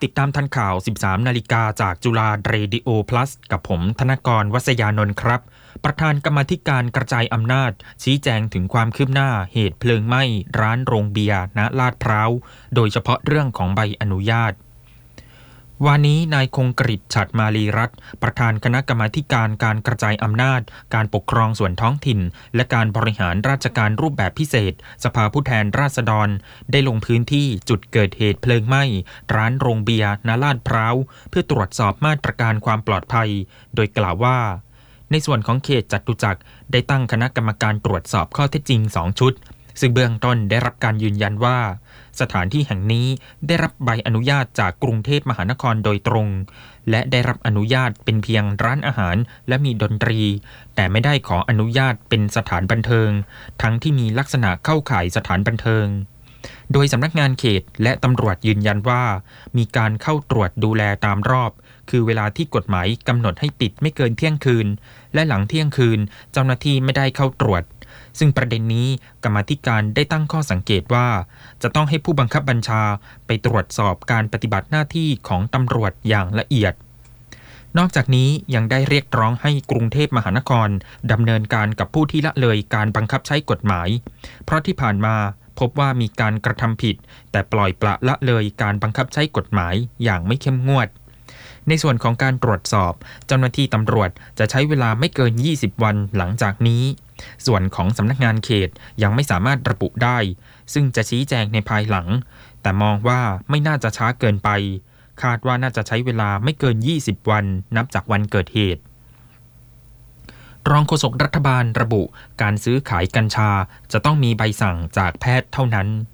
ติดตามทันข่าว 13 นาฬิกาจากจุฬาเรดิโอ plus กับผมธนกร วัษยานนท์ครับประธานกรรมาธิการกระจายอำนาจชี้แจงถึงความคืบหน้าเหตุเพลิงไหม้ร้านโรงเบียร์ณลาดพร้าวโดยเฉพาะเรื่องของใบอนุญาตวันนี้นายคงกฤษ ฉัตรมาลีรัตน์ประธานคณะกรรมาธิการกระจายอำนาจการปกครองส่วนท้องถิ่นและการบริหารราชการรูปแบบพิเศษสภาผู้แทนราษฎรได้ลงพื้นที่จุดเกิดเหตุเพลิงไหม้ร้านโรงเบียร์ณลาดพร้าวเพื่อตรวจสอบมาตรการความปลอดภัยโดยกล่าวว่าในส่วนของเขตจตุจักรได้ตั้งคณะกรรมการตรวจสอบข้อเท็จจริง2ชุดซึ่งเบื้องต้นได้รับการยืนยันว่าสถานที่แห่งนี้ได้รับใบอนุญาตจากกรุงเทพมหานครโดยตรงและได้รับอนุญาตเป็นเพียงร้านอาหารและมีดนตรีแต่ไม่ได้ขออนุญาตเป็นสถานบันเทิงทั้งที่มีลักษณะเข้าข่ายสถานบันเทิงโดยสำนักงานเขตและตำรวจยืนยันว่ามีการเข้าตรวจดูแลตามรอบคือเวลาที่กฎหมายกำหนดให้ปิดไม่เกินเที่ยงคืนและหลังเที่ยงคืนเจ้าหน้าที่ไม่ได้เข้าตรวจซึ่งประเด็นนี้กรรมาธิการได้ตั้งข้อสังเกตว่าจะต้องให้ผู้บังคับบัญชาไปตรวจสอบการปฏิบัติหน้าที่ของตำรวจอย่างละเอียดนอกจากนี้ยังได้เรียกร้องให้กรุงเทพมหานครดำเนินการกับผู้ที่ละเลยการบังคับใช้กฎหมายเพราะที่ผ่านมาพบว่ามีการกระทำผิดแต่ปล่อยปละละเลยการบังคับใช้กฎหมายอย่างไม่เข้มงวดในส่วนของการตรวจสอบเจ้าหน้าที่ตำรวจจะใช้เวลาไม่เกิน20วันหลังจากนี้ส่วนของสำนักงานเขตยังไม่สามารถระบุได้ซึ่งจะชี้แจงในภายหลังแต่มองว่าไม่น่าจะช้าเกินไปคาดว่าน่าจะใช้เวลาไม่เกิน20วันนับจากวันเกิดเหตุรองโฆษกรัฐบาลระบุการซื้อขายกัญชาจะต้องมีใบสั่งจากแพทย์เท่านั้น